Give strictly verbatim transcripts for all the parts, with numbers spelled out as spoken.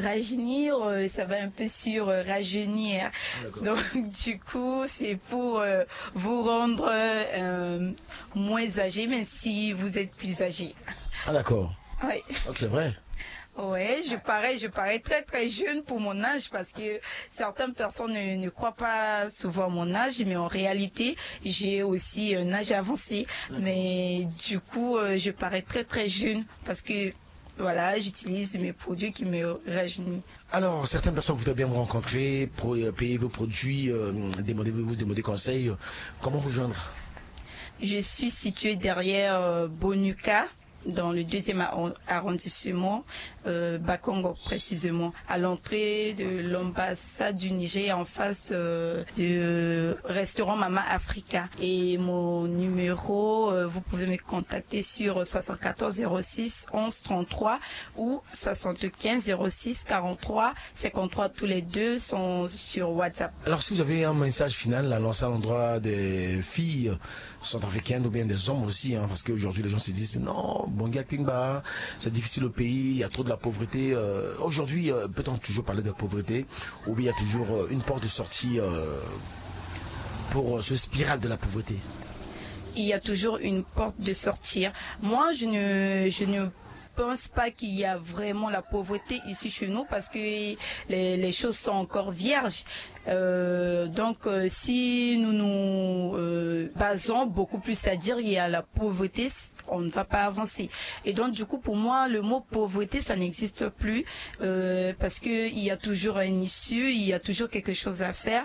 rajeunir, euh, ça va un peu sur euh, rajeunir. Ah, donc du coup, c'est pour euh, vous rendre euh, moins âgé, même si vous êtes plus âgé. Ah d'accord. Oui. Donc c'est vrai. Ouais, je parais, je parais très très jeune pour mon âge parce que certaines personnes ne, ne croient pas souvent à mon âge, mais en réalité, j'ai aussi un âge avancé. Mais du coup, euh, je parais très très jeune parce que voilà, j'utilise mes produits qui me rajeunissent. Alors, certaines personnes voudraient bien vous rencontrer, pour euh, payer vos produits, euh, demandez-vous, demandez conseil. Comment vous joindre? Je suis située derrière euh, Bonuka, dans le deuxième arrondissement, euh, Bakongo précisément, à l'entrée de l'ambassade du Niger en face euh, du restaurant Mama Africa. Et mon numéro, euh, vous pouvez me contacter sur soixante-quatorze zéro six onze trente-trois ou soixante-quinze zéro six quarante-trois cinquante-trois. Tous les deux sont sur WhatsApp. Alors si vous avez un message final à lancer à l'endroit des filles centrafricaines ou bien des hommes aussi, hein, parce qu'aujourd'hui les gens se disent non, Bonga Pingba, c'est difficile au pays, il y a trop de la pauvreté. Euh, aujourd'hui, euh, peut-on toujours parler de pauvreté ou bien il y a toujours euh, une porte de sortie euh, pour ce spirale de la pauvreté? Il y a toujours une porte de sortie. Moi, je ne, je ne pense pas qu'il y a vraiment la pauvreté ici chez nous parce que les, les choses sont encore vierges. Euh, donc, euh, si nous nous euh, basons beaucoup plus à dire qu'il y a la pauvreté, on ne va pas avancer. Et donc, du coup, pour moi, le mot pauvreté, ça n'existe plus euh, parce qu'il y a toujours une issue, il y a toujours quelque chose à faire.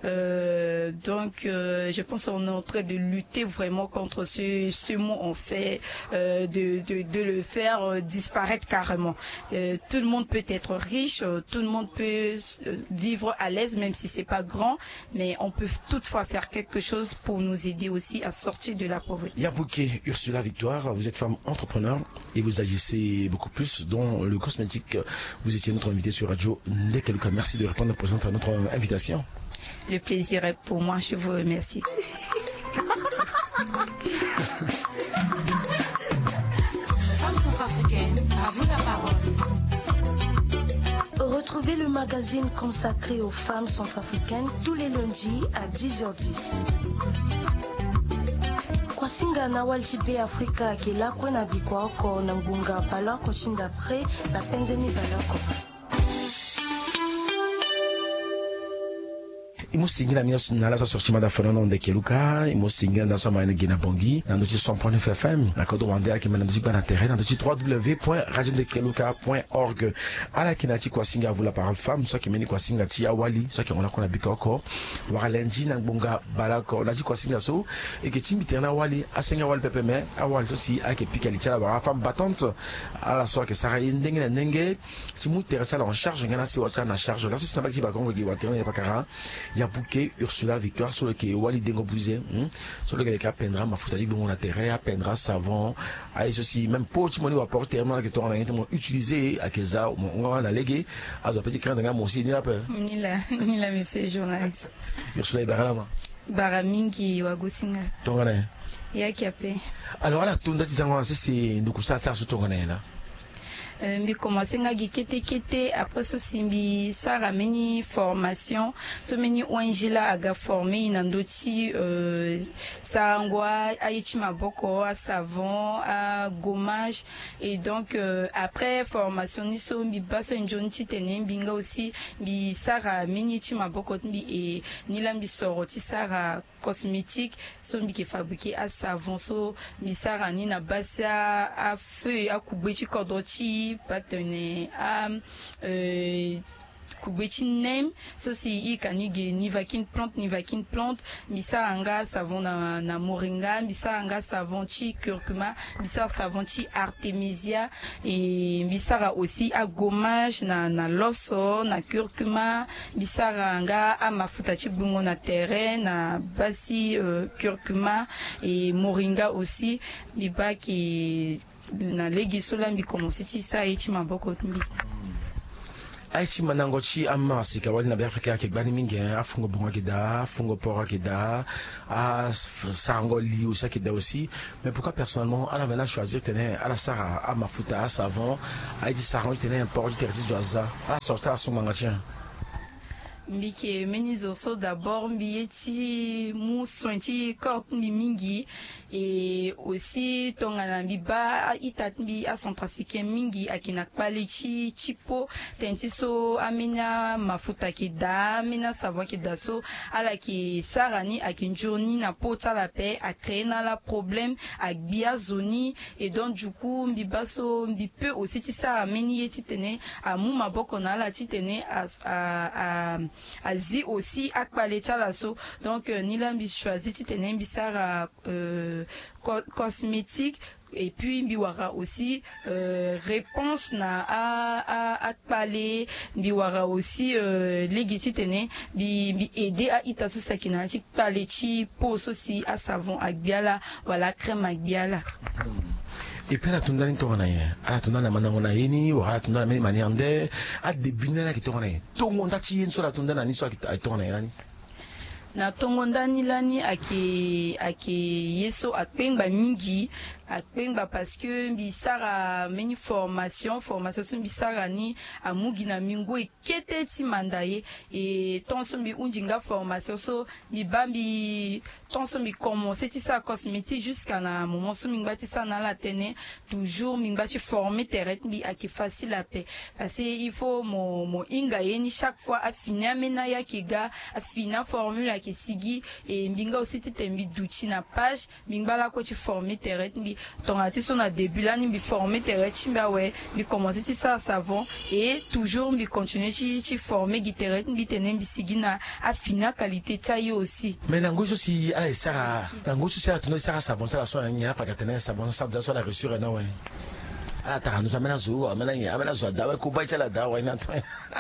Euh, donc, euh, je pense qu'on est en train de lutter vraiment contre ce, ce mot, en fait, euh, de, de, de le faire euh, disparaître carrément. Euh, tout le monde peut être riche, euh, tout le monde peut euh, vivre à l'aise, même si c'est pas grand, mais on peut toutefois faire quelque chose pour nous aider aussi à sortir de la pauvreté. Yabouké Ursula Victoire, vous êtes femme entrepreneur et vous agissez beaucoup plus dans le cosmétique. Vous étiez notre invité sur Radio Ndekeluka. Merci de répondre présente à notre invitation. Le plaisir est pour moi, je vous remercie. Femme centrafricaine, à vous la parole. Retrouvez le magazine consacré aux femmes centrafricaines tous les lundis à dix heures dix. Kwasinga na walchipe Afrika kila kwena bikwako na ngunga balako chindapre na penzeni balako. Imusingira miya nala sa sorti mada Fernando Ndekeluka, imusingira na so maine gina bongi, na noti cent point neuf F M, na kodo wandera ki mana noti bana terre, na noti w w w point radio ndekeluka point org. Ala kinati kwa singa vous la parole femme, so ki meni kwa singa ti awali, so ki on la kona bikoko, wara lendi na ngonga balako, na ti kwa singa so, et que timbi terna wali, asenga wali pepeme, awali aussi, ake pika li tchala wara femme battante, ala so ke sara ndenge na ndenge, si mu terre chala en charge, ngana si wata na charge, la so si na bakti bakongo ki waterne ya pakara, Yabouké Ursula Victoire sur le quai Wali Dengo Bouzé, sur le quai peindra ma foutaille de mon intérêt, peindra savon, à ceci même pour tu m'en vas porter tellement que tu en as utilisé à Keza, on va la léguer, à ce petit cran de gamme aussi, ni la peur. Ni la, ni la monsieur journaliste. Ursula Baralama. Baramingi Wagosinga. Tongane. Yakiape. Alors là, tout le monde dit c'est nous ça ça sur Tongane là. Mbi commencé nga gikete kete après so simbi sara meni formation so meni onjila aga formé inandoti euh, sangwa aichi maboko a savon a gommage et donc euh, après formation ni so mbi baso njonti tene mbinga aussi mbi sara meni chi maboko mbi et ni lambi soroti sara cosmétique so mbi ke fabriquer a savon so mbi sara ni na basa a feu a kubwechi kodoti patene a euh, kubwechi nem so si i kanige nivakin plante nivakin plante misaranga savon na, na moringa misaranga savon chi curcuma misar savon chi artemisia et misara aussi a gommage na na loso na curcuma misaranga a mafuta chi bungo na terrain na basi euh, curcuma et moringa aussi bibaki na legi sola mbi commencé ti sa ichi maboko mbi. aisi manangochi amasi ka wali na Afrika ke bani mingi afungo bonga kida afungo pora kida a sango li aussi kida aussi mais pourquoi personnellement à la vena choisir tenir à la sara à mafuta à savon a dit sango tenir un port du territoire joaza à sortir à son magasin mbiki menizoso d'abord mbieti mu sointi corps mingi et aussi tongana biba itat mbi a centrafricain mingi akina palechi chipo tensiso amina mafuta kida amina savon kida so ala ki sarani akinjoni na pota la paix a créé na la problème ak bia zoni et donc du coup mbibaso mbi peut aussi ti sara meni yeti tene a mu maboko na la ti tene a a Asie aussi akpalecha laso donc euh, nilambi choisi ti tene bisara euh, co cosmétique et puis biwara aussi euh, réponse na a a akpale biwara aussi euh, legiti tene bi bi aider à itasu sakina ti palechi pose aussi à savon akbiala voilà crème akbiala. Et puis la tunda ni tongana ye ala tunda na manango na yeni wa ala tunda na mani maniande a debina la ki tongana ye tongo ndati yen so la tunda na ni so ki tongana ye nani na tongo ndani lani ake ake yeso akpengba mingi akpengba parce que bisara meni formation formation so bisara ni amugi na mingo ekete ti mandaye et tonso bi unjinga formation so bi bambi tonso bi commencer ti sa cosmétique jusqu'à na moment so mingba ti sa na la tene toujours mingba ti former terrain bi ake facile à paix parce que il faut mo mo inga yeni chaque fois afina mena ya kiga afina formule ake sigi et mbinga aussi ti tembi duchi na page mbinga la ko ti former terrain bi ton ti so na début là ni bi former terrain ti ba ouais bi commencer ti sa savon et toujours bi continuer ti ti former gi terrain bi tenen bi sigi na afina qualité taille aussi mais nango so si ala sara nango so si ala tono sara savon ça la so nya pa ka tenen savon ça déjà so la reçu na ouais ala ta nous amena zo amena ya amena zo dawa ko ba chala dawa ina to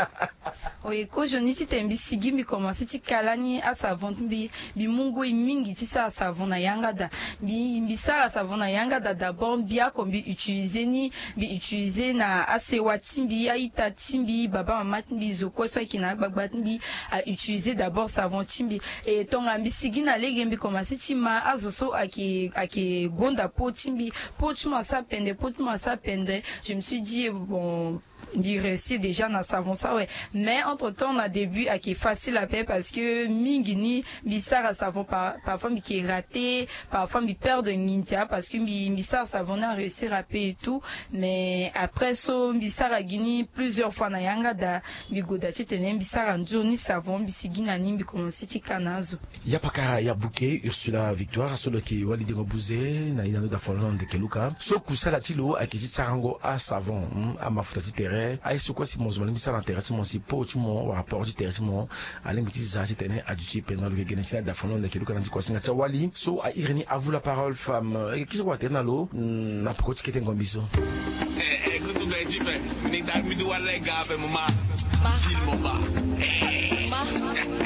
oui ko joni ti tembi sigi mi commencer ti kalani a savon bi bi mungo mingi ti sa savon na yanga da bi bi sa savon na yanga da d'abord bien comme bi utiliser ni bi utiliser na asewa timbi a ita timbi baba mama timbi zoko so ki na gbagba timbi a utiliser d'abord savon timbi et tonga bi sigi na lege bi commencer ti ma azoso aki aki gonda po timbi po tu ma sa pende po tu ma sa pende je me suis dit bon bi rester déjà na savon ça ouais mais entre temps on a début à qui est facile à faire parce que mingini bisara savon par parfois mi qui est raté parfois mi perd de ninja parce que mi bisara savon a réussi à payer et tout mais après so bisara gini plusieurs fois na yanga da mi goda ti tenen bisara njoni savon bisigina ni bi commencer ti kanazo ya paka ya bouquet Ursula Victoire solo ki wali de bouzé na ina da folon de keluka so kusala tilo akiji sarango a savon a mafuta ti terre ai soko si monzo mali misala terre ti mon si po ti mon rapport ti terre ti mon ale mi ti za ti tene aduti pendant le gene da folon de keluka na ti ko singa cha wali so a ireni à vous la parole femme qui se voit na lo na poko ti kete ngombiso eh kutu be jipe ni da mi do wale ga be mama ma ma